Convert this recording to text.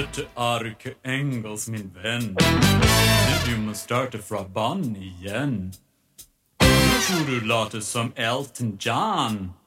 Lite Arke Engels, min vän. Men du måste starta från barn igen. Nu tror du låter som Elton John.